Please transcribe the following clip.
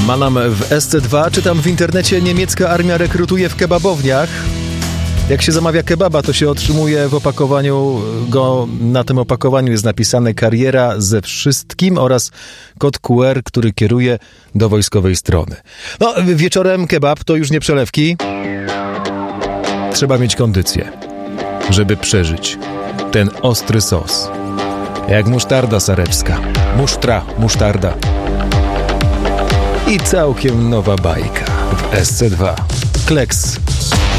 Manam w SC2. Czytam w internecie, niemiecka armia rekrutuje w kebabowniach. Jak się zamawia kebaba, to się otrzymuje w opakowaniu go, na tym opakowaniu jest napisane kariera ze wszystkim oraz kod QR, który kieruje do wojskowej strony. No, wieczorem kebab to już nie przelewki. Trzeba mieć kondycję, żeby przeżyć ten ostry sos. Jak musztarda sarewska. Musztarda. I całkiem nowa bajka w SC2. Kleks.